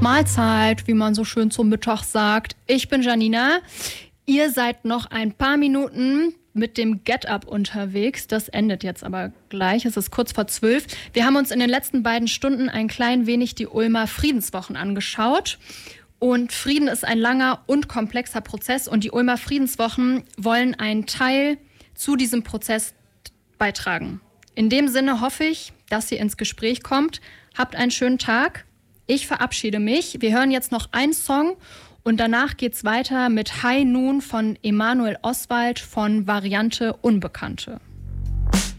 Mahlzeit, wie man so schön zum Mittag sagt. Ich bin Janina. Ihr seid noch ein paar Minuten mit dem Get-Up unterwegs. Das endet jetzt aber gleich. Es ist kurz vor 12. Wir haben uns in den letzten beiden Stunden ein klein wenig die Ulmer Friedenswochen angeschaut. Und Frieden ist ein langer und komplexer Prozess. Und die Ulmer Friedenswochen wollen einen Teil zu diesem Prozess beitragen. In dem Sinne hoffe ich, dass ihr ins Gespräch kommt. Habt einen schönen Tag. Ich verabschiede mich. Wir hören jetzt noch einen Song und danach geht's weiter mit High Noon von Emanuel Oswald von Variante Unbekannte.